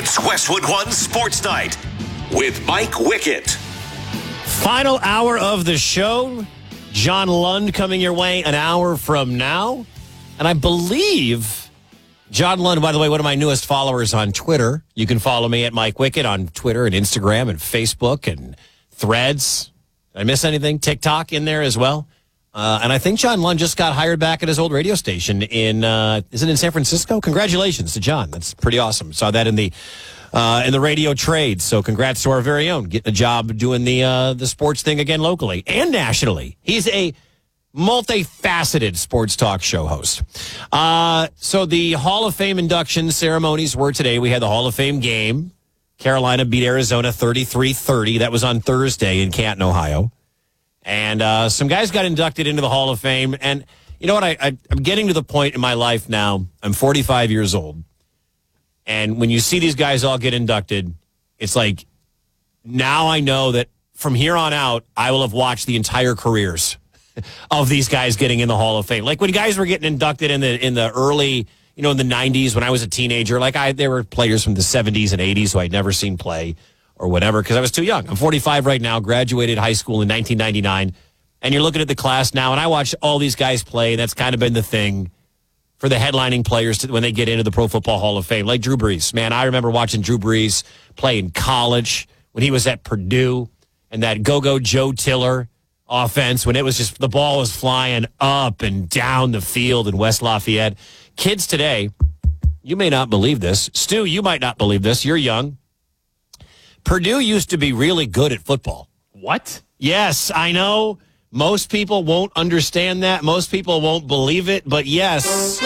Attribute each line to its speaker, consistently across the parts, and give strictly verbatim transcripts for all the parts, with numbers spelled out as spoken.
Speaker 1: It's Westwood One Sports Night with Mike Wickett.
Speaker 2: Final hour of the show. John Lund coming your way an hour from now. And I believe John Lund, by the way, one of my newest followers on Twitter. You can follow me at Mike Wickett on Twitter and Instagram and Facebook and Threads. Did I miss anything? TikTok in there as well. Uh, and I think John Lund just got hired back at his old radio station in, uh, is it in San Francisco? Congratulations to John. That's pretty awesome. Saw that in the uh, in the radio trade. So congrats to our very own. Getting a job doing the uh, the sports thing again locally and nationally. He's a multifaceted sports talk show host. Uh, so the Hall of Fame induction ceremonies were today. We had the Hall of Fame game. Carolina beat Arizona thirty-three thirty. That was on Thursday in Canton, Ohio. And uh, some guys got inducted into the Hall of Fame. And you know what? I, I, I'm getting to the point in my life now. I'm forty-five years old. And when you see these guys all get inducted, it's like, now I know that from here on out, I will have watched the entire careers of these guys getting in the Hall of Fame. Like when guys were getting inducted in the in the early, you know, in the nineties when I was a teenager, like I there were players from the seventies and eighties who I'd never seen play or whatever because I was too young. I'm forty-five right now, graduated high school in nineteen ninety-nine, and you're looking at the class now, and I watch all these guys play. That's kind of been the thing for the headlining players to, when they get into the Pro Football Hall of Fame, like Drew Brees. Man, I remember watching Drew Brees play in college when he was at Purdue and that Go-Go Joe Tiller offense when it was just the ball was flying up and down the field in West Lafayette. Kids today, you may not believe this. Stu, you might not believe this. You're young. Purdue used to be really good at football.
Speaker 3: What?
Speaker 2: Yes, I know. Most people won't understand that. Most people won't believe it. But yes,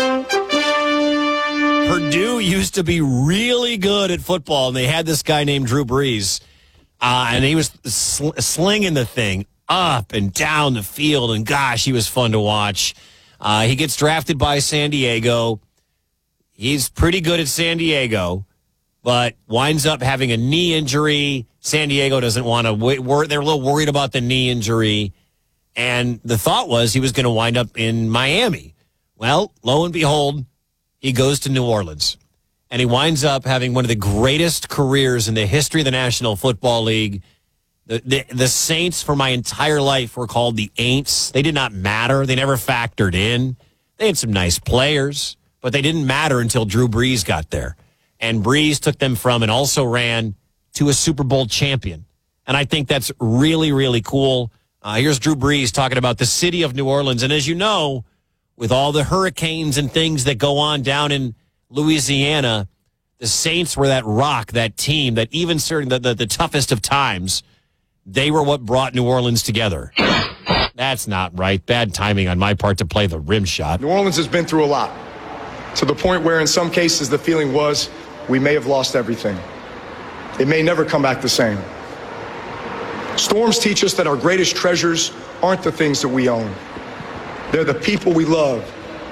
Speaker 2: Purdue used to be really good at football. And they had this guy named Drew Brees. Uh, and he was sl- slinging the thing up and down the field. And gosh, he was fun to watch. Uh, he gets drafted by San Diego. He's pretty good at San Diego, but winds up having a knee injury. San Diego doesn't want to wor- they're a little worried about the knee injury. And the thought was he was going to wind up in Miami. Well, lo and behold, he goes to New Orleans. And he winds up having one of the greatest careers in the history of the National Football League. The, the, the Saints for my entire life were called the Aints. They did not matter. They never factored in. They had some nice players, but they didn't matter until Drew Brees got there. And Brees took them from and also ran to a Super Bowl champion. And I think that's really, really cool. Uh, here's Drew Brees talking about the city of New Orleans. And as you know, with all the hurricanes and things that go on down in Louisiana, the Saints were that rock, that team, that even certain the, the, the toughest of times, they were what brought New Orleans together. That's not right. Bad timing on my part to play the rim shot.
Speaker 4: New Orleans has been through a lot, to the point where in some cases the feeling was we may have lost everything. It may never come back the same. Storms teach us that our greatest treasures aren't the things that we own. They're the people we love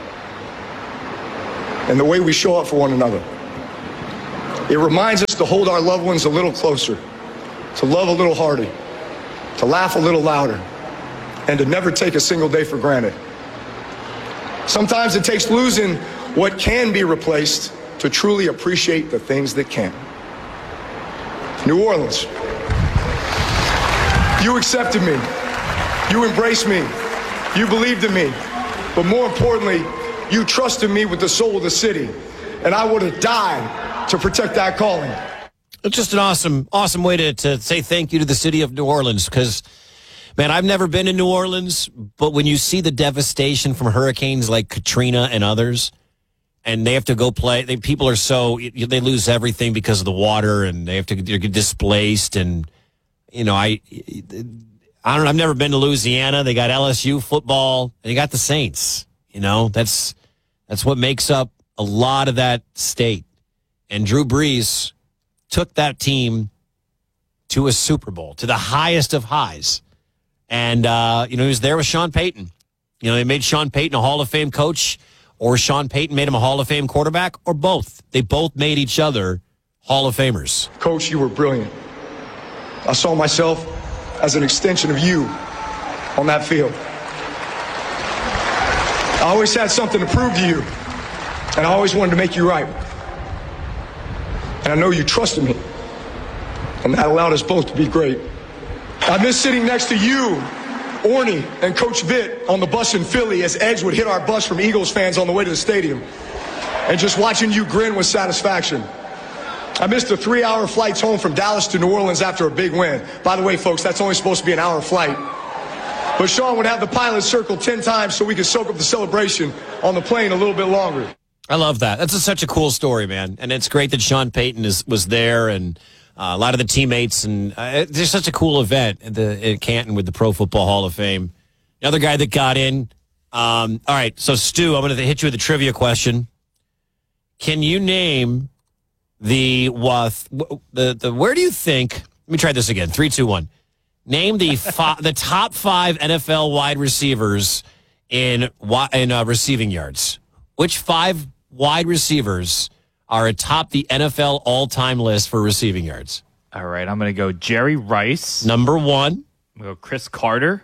Speaker 4: and the way we show up for one another. It reminds us to hold our loved ones a little closer, to love a little harder, to laugh a little louder, and to never take a single day for granted. Sometimes it takes losing what can be replaced to truly appreciate the things that can't. New Orleans, you accepted me. You embraced me. You believed in me. But more importantly, you trusted me with the soul of the city. And I would have died to protect that calling.
Speaker 2: It's just an awesome, awesome way to, to say thank you to the city of New Orleans because, man, I've never been in New Orleans, but when you see the devastation from hurricanes like Katrina and others, and they have to go play, they, people are so, they lose everything because of the water, and they have to get displaced, and, you know, I, I don't know, I've never been to Louisiana. They got L S U football, and they got the Saints, you know, that's, that's what makes up a lot of that state. And Drew Brees took that team to a Super Bowl, to the highest of highs. And, uh, you know, he was there with Sean Payton. You know, they made Sean Payton a Hall of Fame coach, or Sean Payton made him a Hall of Fame quarterback, or both. They both made each other Hall of Famers.
Speaker 4: Coach, you were brilliant. I saw myself as an extension of you on that field. I always had something to prove to you, and I always wanted to make you right. And I know you trusted me. And that allowed us both to be great. I miss sitting next to you, Orny, and Coach Vitt on the bus in Philly as Edge would hit our bus from Eagles fans on the way to the stadium. And just watching you grin with satisfaction. I missed the three-hour flights home from Dallas to New Orleans after a big win. By the way, folks, that's only supposed to be an hour flight. But Sean would have the pilot circle ten times so we could soak up the celebration on the plane a little bit longer.
Speaker 2: I love that. That's a, such a cool story, man. And it's great that Sean Payton is, was there and uh, a lot of the teammates. And uh, it's just such a cool event at, the, at Canton with the Pro Football Hall of Fame. Another guy that got in. Um, all right, so Stu, I'm going to hit you with a trivia question. Can you name the, uh, the, the, where do you think, let me try this again, three, two, one. Name the fi- the top five N F L wide receivers in in uh, receiving yards. Which five wide receivers are atop the N F L all-time list for receiving yards?
Speaker 3: All right, I'm going to go Jerry Rice.
Speaker 2: Number one.
Speaker 3: I'm going to go Chris Carter.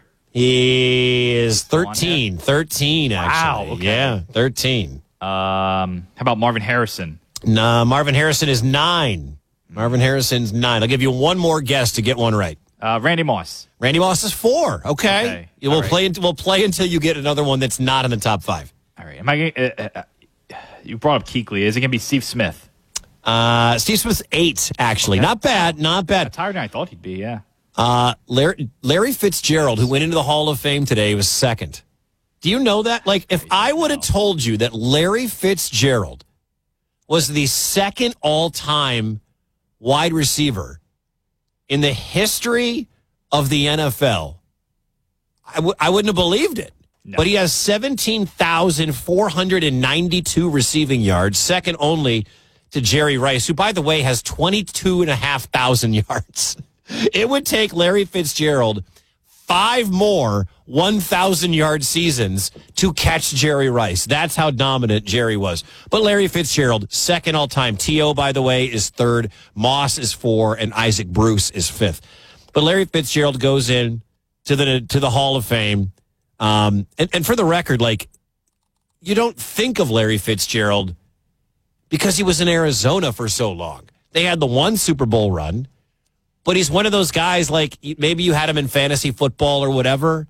Speaker 2: He is thirteen. thirteen, actually.
Speaker 3: Wow, okay.
Speaker 2: Yeah, thirteen.
Speaker 3: Um, how about Marvin Harrison?
Speaker 2: No, Marvin Harrison is nine. Marvin Harrison's nine. I'll give you one more guess to get one right.
Speaker 3: Uh, Randy Moss.
Speaker 2: Randy Moss is four. Okay.
Speaker 3: okay.
Speaker 2: We'll
Speaker 3: right.
Speaker 2: play. We'll play until you get another one that's not in the top five.
Speaker 3: All right. Am I? Uh, uh, you brought up Kuechly. Is it going to be Steve Smith?
Speaker 2: Uh, Steve Smith's eight. Actually,
Speaker 3: okay.
Speaker 2: not bad. Not bad.
Speaker 3: That's higher than I thought he'd be. Yeah.
Speaker 2: Uh, Larry, Larry Fitzgerald, who went into the Hall of Fame today, was second. Do you know that? Like, if I would have told you that Larry Fitzgerald was the second all-time wide receiver in the history of the N F L, I, w- I wouldn't have believed it. No. But he has seventeen thousand four hundred ninety-two receiving yards, second only to Jerry Rice, who, by the way, has twenty-two thousand five hundred yards. It would take Larry Fitzgerald five more one thousand-yard seasons to catch Jerry Rice. That's how dominant Jerry was. But Larry Fitzgerald, second all-time. T O, by the way, is third. Moss is four, and Isaac Bruce is fifth. But Larry Fitzgerald goes in to the to the Hall of Fame. Um, and, and for the record, like, you don't think of Larry Fitzgerald because he was in Arizona for so long. They had the one Super Bowl run. But he's one of those guys, like, maybe you had him in fantasy football or whatever,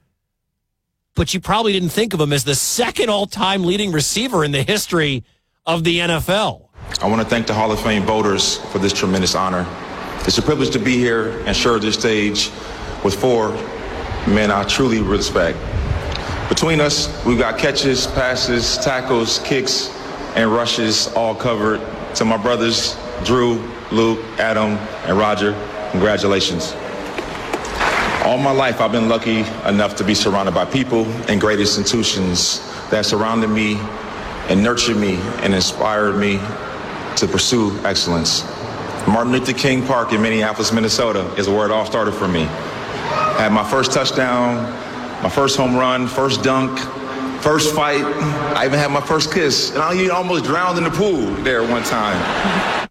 Speaker 2: but you probably didn't think of him as the second all-time leading receiver in the history of the N F L.
Speaker 5: I want to thank the Hall of Fame voters for this tremendous honor. It's a privilege to be here and share this stage with four men I truly respect. Between us, we've got catches, passes, tackles, kicks, and rushes all covered. To my brothers, Drew, Luke, Adam, and Roger, congratulations. All my life, I've been lucky enough to be surrounded by people and great institutions that surrounded me and nurtured me and inspired me to pursue excellence. Martin Luther King Park in Minneapolis, Minnesota is where it all started for me. I had my first touchdown, my first home run, first dunk, first fight. I even had my first kiss, and I almost drowned in the pool there one time.